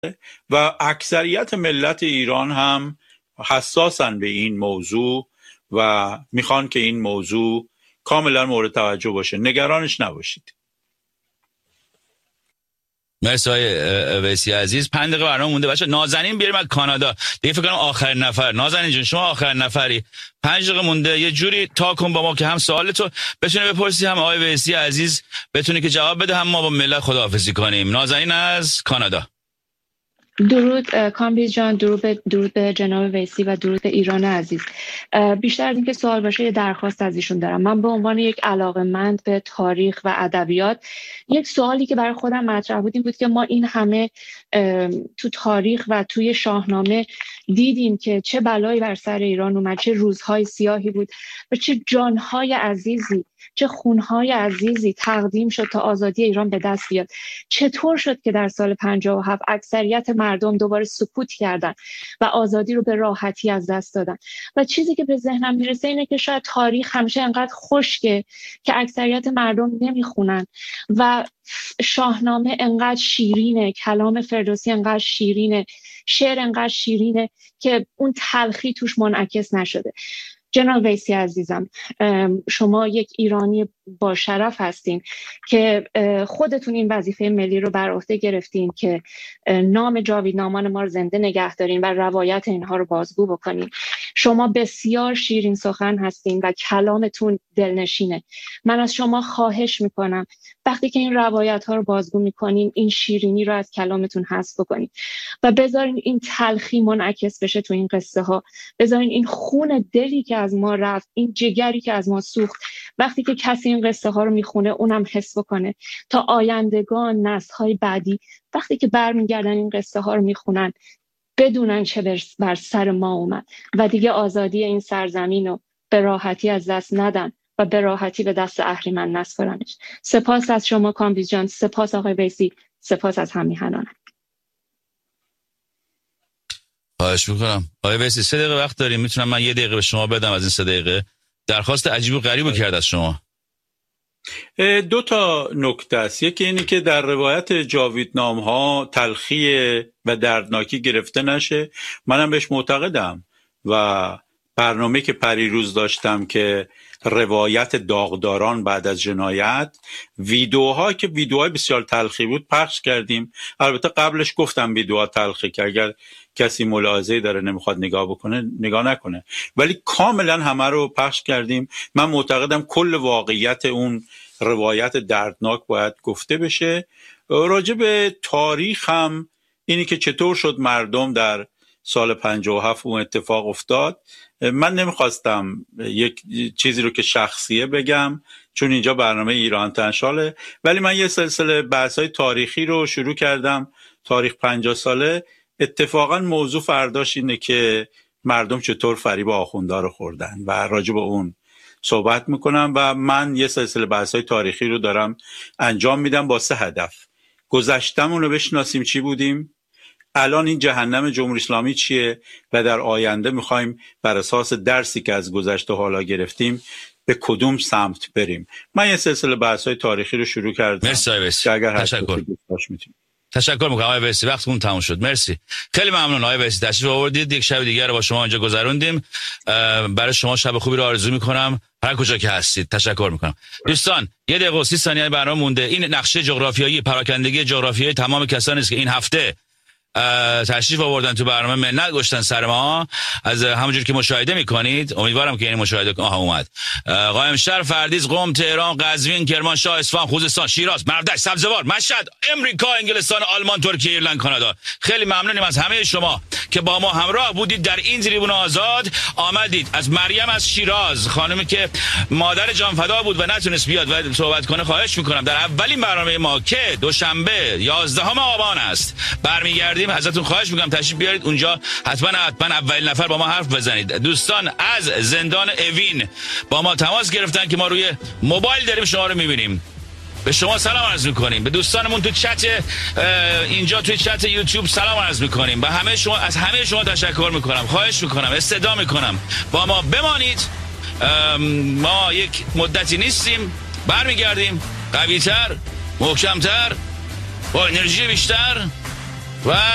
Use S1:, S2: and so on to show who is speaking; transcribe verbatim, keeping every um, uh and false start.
S1: و اکثریت ملت ایران هم حساسن به این موضوع و میخوان که این موضوع کاملا مورد توجه باشه. نگرانش نباشید.
S2: مرسی های ویسی عزیز. پنج دقیقه برنامه مونده بچه. نازنین بیاریم از کانادا دیگه، فکر کنم آخرین نفر. نازنین جون شما آخرین نفری، پنج دقیقه مونده، یه جوری تا کن با ما که هم سوال تو بتونی بپرسی هم آقای ویسی عزیز بتونی که جواب بده، هم ما با ملت خداحافظی کنیم. نازنین از کانادا.
S3: درود کامبیز جان، درود به درود به جناب ویسی و درود به ایران عزیز. بیشتر از اینکه سوال باشه یه درخواست از ایشون دارم. من به عنوان یک علاقه‌مند به تاریخ و ادبیات، یک سوالی که برای خودم مطرح بود این بود که ما این همه تو تاریخ و توی شاهنامه دیدیم که چه بلایی بر سر ایران اومد، چه روزهای سیاهی بود و چه جانهای عزیزی، چه خونهای عزیزی تقدیم شد تا آزادی ایران به دست بیاد. چطور شد که در سال پنجاه و هفت اکثریت مردم دوباره سکوت کردن و آزادی رو به راحتی از دست دادن؟ و چیزی که به ذهنم میرسه اینه که شاید تاریخ همیشه انقدر خشکه که اکثریت مردم نمیخونن و شاهنامه انقدر شیرینه، کلام فردوسی انقدر شیرینه، شعر انقدر شیرینه که اون تلخی توش منعکس نشده. جناب ویسی عزیزم، شما یک ایرانی با شرف هستین که خودتون این وظیفه ملی رو بر عهده گرفتین که نام جاویدنامان ما رو زنده نگه دارین و روایت اینها رو بازگو بکنین. شما بسیار شیرین سخن هستین و کلامتون دلنشینه. من از شما خواهش میکنم وقتی که این روایت ها رو بازگو میکنین این شیرینی رو از کلامتون حذف بکنین و بذارین این تلخی منعکس بشه تو این قصه ها. بذارین این خون دلی که از ما رفت، این جگری که از ما سوخت، وقتی که کسی این قصه ها رو میخونه اونم حس بکنه تا آیندگان، نسل های بعدی وقتی که برمیگردن این قصه ها رو میخونن بدونن چه بر سر ما اومد و دیگه آزادی این سرزمین رو به راحتی از دست ندن و به راحتی به دست اهریمن نسپارنش. سپاس از شما کامبیز جان، سپاس آقای ویسی، سپاس از همیهنانم.
S2: خواهش میکنم. آقای ویسی سه دقیقه وقت داریم، میتونم من یه دقیقه به شما بدم از این سه دقیقه؟ درخواست عجیب و غریب کرد از شما.
S1: دو تا نکته است. یکی اینه که در روایت جاویدنام ها تلخی و دردناکی گرفته نشه. منم بهش معتقدم و برنامه که پریروز داشتم که روایت داغداران بعد از جنایت، ویدیوها که ویدیوهای بسیار تلخی بود پخش کردیم. البته قبلش گفتم ویدیوها تلخی که اگر کسی ملاحظه‌ای داره نمیخواد نگاه بکنه نگاه نکنه، ولی کاملا همه رو پخش کردیم. من معتقدم کل واقعیت اون روایت دردناک باید گفته بشه. راجع به تاریخ هم اینی که چطور شد مردم در سال پنجاه و هفت اون اتفاق افتاد، من نمیخواستم یک چیزی رو که شخصیه بگم چون اینجا برنامه ایران تنشاله، ولی من یه سلسله بحث‌های تاریخی رو شروع کردم. تاریخ پنجاه ساله. اتفاقا موضوع فرداش اینه که مردم چطور فریب آخوندا رو خوردن و راجع به اون صحبت میکنم و من یه سلسله بحث‌های تاریخی رو دارم انجام میدم با سه هدف. گذشتمون رو بشناسیم چی بودیم، الان این جهنم جمهوری اسلامی چیه و در آینده میخوایم بر اساس درسی که از گذشته حالا گرفتیم به کدوم سمت بریم. من یه سلسله بحث‌های تاریخی رو شروع کردم.
S2: مرسی ویسی.
S1: اگر
S2: تشکر.
S1: میتونیم.
S2: تشکر میکنم آقای ویسی، وقتمون تموم شد. مرسی، خیلی ممنون آقای ویسی تشریف آوردید. یک شب دیگر رو با شما اینجا گذروندیم. برای شما شب خوبی رو آرزو میکنم هر کجا که هستید. تشکر میکنم. دوستان یه دقیقه و سی ثانیه برنامه مونده. این نقشه جغرافیایی، پراکندگی جغرافیایی تمام کسانی است که این هفته تشریف آوردن تو برنامه، منت گشتن سر ما. از همونجور که مشاهده میکنید، امیدوارم که این مشاهده آها اومد، قائمشهر، فردیس، قم، تهران، قزوین، کرمانشاه، اصفهان، خوزستان، شیراز، مردک، سبزوار، مشهد، امریکا، انگلستان، آلمان، ترکیه، ایرلند، کانادا. خیلی ممنونیم از همه شما که با ما همراه بودید در این تریبون آزاد. آمدید. از مریم از شیراز، خانمی که مادر جانفدا بود و نتونست بیاد و صحبت کنه، خواهش میکنم در اولین برنامه ما که دوشنبه یازدهم آبان است برمیگردیم، ازتون خواهش میکنم تشریف بیارید اونجا. حتما حتما اولین نفر با ما حرف بزنید. دوستان از زندان اوین با ما تماس گرفتن که ما روی موبایل داریم شما رو میبینیم. به شما سلام عرض میکنیم. به دوستانمون تو چت اینجا توی چت یوتیوب سلام عرض میکنیم. به همه شما، از همه شما تشکر میکنم. خواهش میکنم، استدعا میکنم با ما بمانید. ما یک مدتی نیستیم، برمیگردیم قوی‌تر، محکم‌تر، با انرژی بیشتر و